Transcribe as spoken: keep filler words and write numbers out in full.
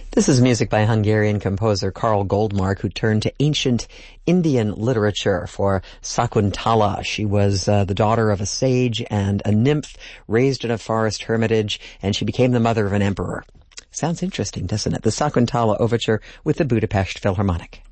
This is music by Hungarian composer Karl Goldmark, who turned to ancient Indian literature for Sakuntala. She was uh, the daughter of a sage and a nymph raised in a forest hermitage, and she became the mother of an emperor. Sounds interesting, doesn't it? The Sakuntala Overture with the Budapest Philharmonic.